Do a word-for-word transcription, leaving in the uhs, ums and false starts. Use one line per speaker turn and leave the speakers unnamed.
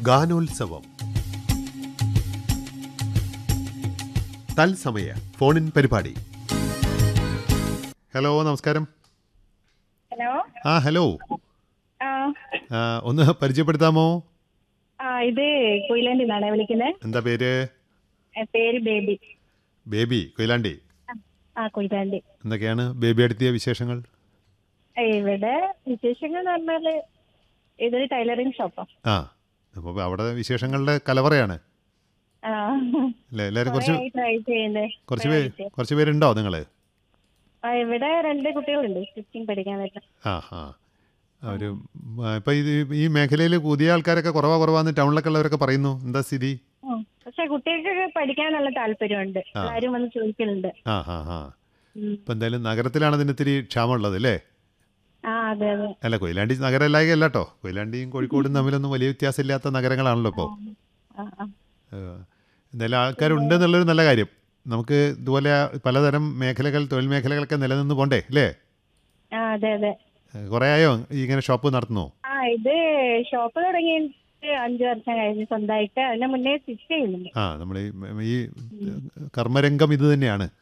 ഗാനോത്സവം തത്സമയ ഫോണിൻ പരിപാടി. ഹലോ, നമസ്കാരം.
ഹലോ.
ആ ഹലോ,
ആ
ആ, ഒന്ന് പരിചയപ്പെടുത്താമോ?
ആ ഇത് കൊയിലാണ്ടി നിന്നാണ് വിളിക്കുന്നത്.
എന്താ പേര്?
പേര് ബേബി.
ബേബി, കൊയിലാണ്ടി.
ആ കൊയിലാണ്ടി.
എന്തൊക്കെയാണ് ബേബി അടുത്തിയ വിശേഷങ്ങൾ?
ഇവിടെ വിശേഷങ്ങൾ എന്ന് പറഞ്ഞാല് ഇതൊരു ടൈലറിംഗ് ഷോപ്പാ.
ആ, അപ്പോൾ അവിടെ വിശേഷങ്ങളുടെ കലവറയാണ്
ആ
അല്ലേ? എല്ലാവരും കുറച്ച്
ട്രൈ ചെയ്യുന്നേ.
കുറച്ച് പേര് കുറച്ച് പേരുണ്ടോ നിങ്ങൾ?
ആ ഇവിടെ രണ്ട് കുട്ടികളുണ്ട് സ്റ്റിച്ചിങ് പഠിക്കാൻ പറ്റും.
ആ ആ ഒരു ഇപ്പം ഇത് ഈ മേഖലയിൽ പുതിയ ആൾക്കാരൊക്കെ കുറവാ കുറവാന്ന് ടൗണിലൊക്കെ ഉള്ളവരൊക്കെ പറയുന്നു. എന്താ സ്ഥിതി?
പക്ഷെ കുട്ടികൾക്കൊക്കെ പഠിക്കാൻ നല്ല താല്പര്യമുണ്ട്. എല്ലാവരും വന്ന് ചോദിക്കുന്നുണ്ട്.
ആ ആ ആ ഇപ്പം എന്തായാലും നഗരത്തിലാണ് ഇതിന് ഇത്തിരി ക്ഷാമമുള്ളത് അല്ലേ?
ആ അതെ അതെ.
അല്ല, കൊയിലാണ്ടി നഗരമല്ലായക അല്ല കേട്ടോ. കൊയിലാണ്ടിയും കോഴിക്കോടും തമ്മിലൊന്നും വലിയ വ്യത്യാസമില്ലാത്ത നഗരങ്ങളാണല്ലോ ഇപ്പോൾ.
ആ ആ
എന്തായാലും ആൾക്കാരുണ്ടെന്നുള്ളൊരു നല്ല കാര്യം. നമുക്ക് ഇതുപോലെ പലതരം മേഖലകൾ, തൊഴിൽ മേഖലകളൊക്കെ നിലനിന്ന് പോണ്ടേ അല്ലേ?
ആ അതെ അതെ.
കുറേ ആയോ ഇങ്ങനെ ഷോപ്പ് നടത്തുന്നോ?
ആ ഇത് ഷോപ്പ് തുടങ്ങിയിട്ട് അഞ്ചു വർഷം കഴിഞ്ഞ് സ്വന്തമായിട്ട്. അതിന് മുന്നേ സ്റ്റിച്ച് ചെയ്യുന്നുണ്ട്.
ആ നമ്മൾ ഈ ഈ കർമ്മരംഗം ഇത് തന്നെയാണ്.